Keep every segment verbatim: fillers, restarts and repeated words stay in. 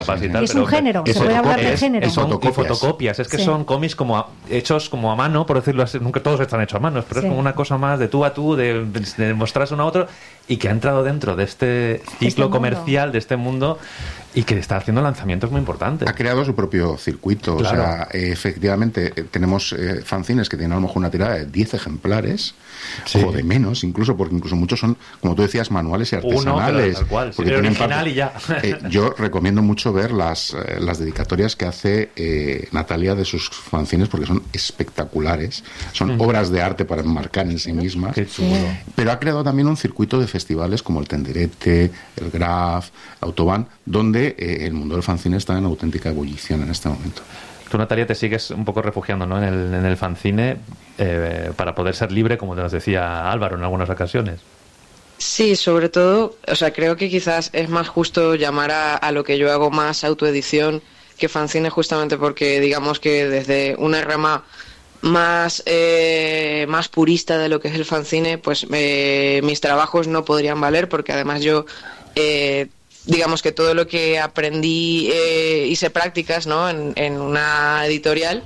Sí, sí. Y es un género, se puede hablar de género. Es, son fotocopias. fotocopias, es que sí. son cómics como a, hechos como a mano, por decirlo así, nunca todos están hechos a mano, pero sí. es como una cosa más de tú a tú, de, de mostrarse uno a otro, y que ha entrado dentro de este ciclo este comercial, mundo. de este mundo, y que está haciendo lanzamientos muy importantes. Ha creado su propio circuito, claro. o sea, eh, efectivamente eh, tenemos eh, fanzines que tienen a lo mejor una tirada de diez ejemplares, sí. o de menos, incluso, porque incluso muchos son, como tú decías, manuales y artesanales. Uno, tal cual, porque sí, tienen original parte, y ya. eh, yo recomiendo mucho ver las, eh, las dedicatorias que hace eh, Natalia de sus fanzines, porque son espectaculares, son mm. obras de arte para enmarcar en sí mismas. Qué chulo. Pero ha creado también un circuito de festivales como el Tenderete, el Graf, Autobahn, donde eh, el mundo del fanzine está en auténtica ebullición en este momento. Tú, Natalia, te sigues un poco refugiando, ¿no?, en el, en el fanzine eh, para poder ser libre, como te nos decía Álvaro en algunas ocasiones. Sí, sobre todo, o sea, creo que quizás es más justo llamar a, a lo que yo hago más autoedición que fanzine, justamente porque digamos que desde una rama más eh, más purista de lo que es el fanzine, pues eh, mis trabajos no podrían valer, porque además yo eh, digamos que todo lo que aprendí eh, hice prácticas, ¿no?, en, en una editorial,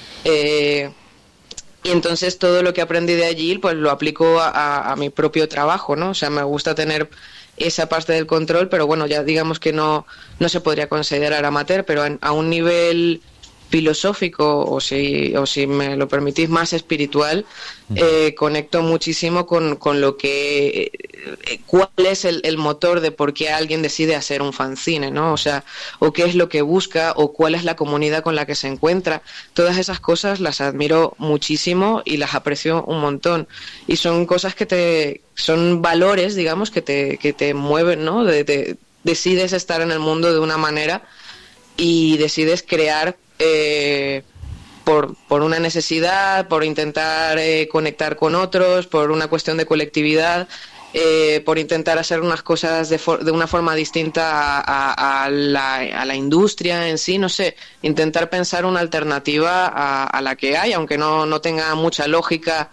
eh, y entonces todo lo que aprendí de allí pues lo aplico a, a, a mi propio trabajo, ¿no? O sea, me gusta tener esa parte del control, pero bueno, ya digamos que no no se podría considerar amateur, pero en, a un nivel filosófico, o si o si me lo permitís, más espiritual, eh, conecto muchísimo con, con lo que eh, cuál es el, el motor de por qué alguien decide hacer un fanzine, ¿no? O sea, o qué es lo que busca, o cuál es la comunidad con la que se encuentra. Todas esas cosas las admiro muchísimo y las aprecio un montón, y son cosas que te son valores, digamos, que te que te mueven, ¿no? De, de, decides estar en el mundo de una manera y decides crear Eh, por, por una necesidad, por intentar eh, conectar con otros, por una cuestión de colectividad, eh, por intentar hacer unas cosas de, for- de una forma distinta a, a, a, la, a la industria en sí, no sé, intentar pensar una alternativa a, a la que hay, aunque no, no tenga mucha lógica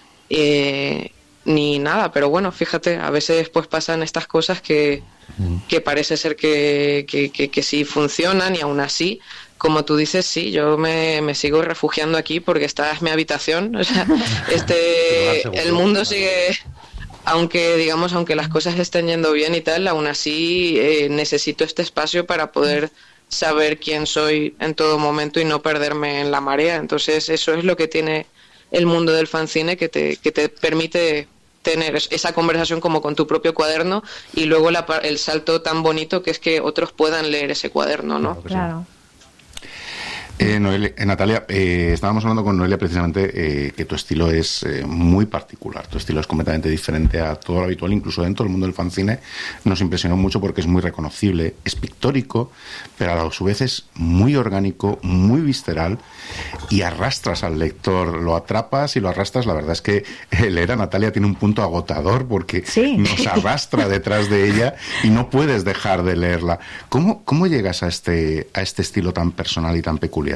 eh, ni nada, pero bueno, fíjate, a veces pues pasan estas cosas que, que parece ser que, que, que, que sí funcionan, y aún así, como tú dices, sí, yo me, me sigo refugiando aquí porque esta es mi habitación. O sea, este, el mundo sigue, aunque digamos, aunque las cosas estén yendo bien y tal, aún así eh, necesito este espacio para poder saber quién soy en todo momento y no perderme en la marea. Entonces eso es lo que tiene el mundo del fanzine, que te, que te permite tener esa conversación como con tu propio cuaderno, y luego la, el salto tan bonito que es que otros puedan leer ese cuaderno, ¿no? Claro. Eh, Noelia, eh, Natalia, eh, estábamos hablando con Noelia precisamente eh, que tu estilo es eh, muy particular, tu estilo es completamente diferente a todo lo habitual, incluso dentro del mundo del fanzine. Nos impresionó mucho porque es muy reconocible, es pictórico, pero a su vez es muy orgánico, muy visceral, y arrastras al lector, lo atrapas y lo arrastras. La verdad es que leer a Natalia tiene un punto agotador porque sí. nos arrastra detrás de ella y no puedes dejar de leerla. ¿Cómo, cómo llegas a este, a este estilo tan personal y tan peculiar?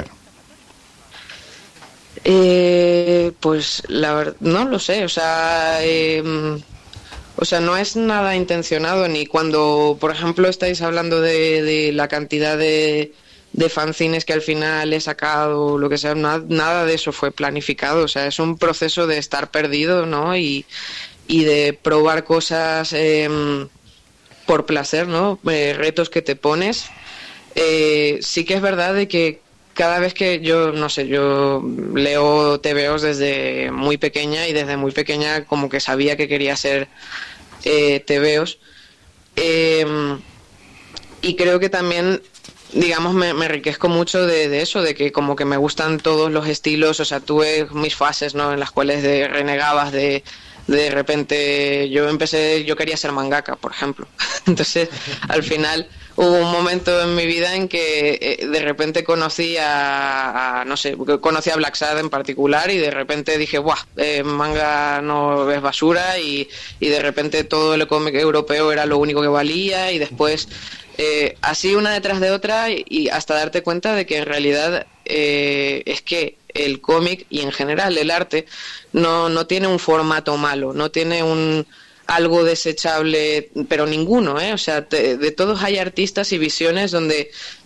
Eh, pues la verdad, no lo sé, o sea, eh, o sea, no es nada intencionado, ni cuando, por ejemplo, estáis hablando de, de la cantidad de, de fanzines que al final he sacado, lo que sea, nada, nada de eso fue planificado. O sea, es un proceso de estar perdido, ¿no? Y, y de probar cosas eh, por placer, ¿no? Eh, retos que te pones. Eh, sí que es verdad de que cada vez que yo, no sé, yo leo tebeos desde muy pequeña, y desde muy pequeña como que sabía que quería hacer eh, tebeos. Eh, y creo que también, digamos, me, me enriquezco mucho de, de eso, de que como que me gustan todos los estilos. O sea, tuve mis fases, ¿no?, en las cuales de renegabas de... de repente yo empecé, yo quería ser mangaka, por ejemplo. Entonces, al final hubo un momento en mi vida en que eh, de repente conocí a, a, no sé, conocí a Black Sad en particular, y de repente dije, ¡buah! Eh, manga no es basura, y, y de repente todo el cómic europeo era lo único que valía, y después eh, así una detrás de otra, y, y hasta darte cuenta de que en realidad eh, es que el cómic y en general el arte no, no tiene un formato malo, no tiene un algo desechable, pero ninguno, ¿eh? O sea, te, de todos hay artistas y visiones donde